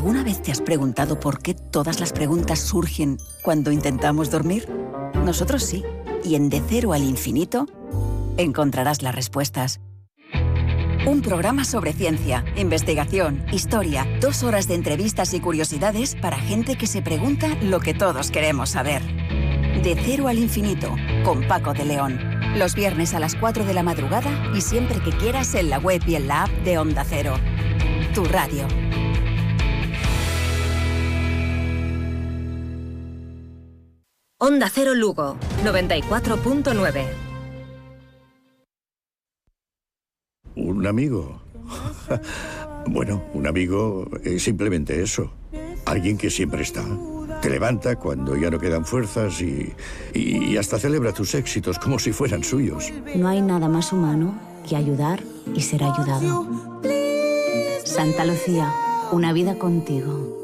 ¿Alguna vez te has preguntado por qué todas las preguntas surgen cuando intentamos dormir? Nosotros sí. Y en De Cero al Infinito encontrarás las respuestas. Un programa sobre ciencia, investigación, historia, 2 horas de entrevistas y curiosidades para gente que se pregunta lo que todos queremos saber. De Cero al Infinito, con Paco de León. Los viernes a las 4 de la madrugada y siempre que quieras en la web y en la app de Onda Cero. Tu radio. Onda Cero Lugo, 94.9. ¿Un amigo? Bueno, un amigo es simplemente eso. Alguien que siempre está. Te levanta cuando ya no quedan fuerzas y hasta celebra tus éxitos como si fueran suyos. No hay nada más humano que ayudar y ser ayudado. Santa Lucía, una vida contigo.